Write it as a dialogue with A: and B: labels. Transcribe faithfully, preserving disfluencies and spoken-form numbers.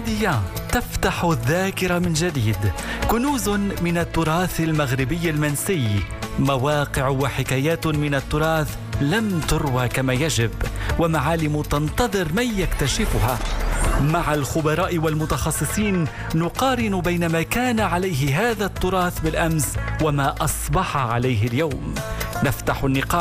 A: ميديان تفتح الذاكرة من جديد. كنوز من التراث المغربي المنسي، مواقع وحكايات من التراث لم تروى كما يجب، ومعالم تنتظر من يكتشفها. مع الخبراء والمتخصصين نقارن بين ما كان عليه هذا التراث بالأمس وما أصبح عليه اليوم. نفتح النقاش